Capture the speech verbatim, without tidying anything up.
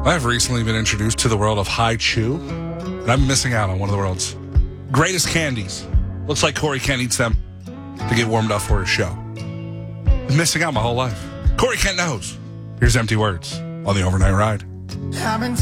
I've recently been introduced to the world of High Chew, and I'm missing out on one of the world's greatest candies. Looks like Corey Kent eats them to get warmed up for his show. I'm missing out my whole life. Corey Kent knows. Here's Empty Words on the Overnight Ride.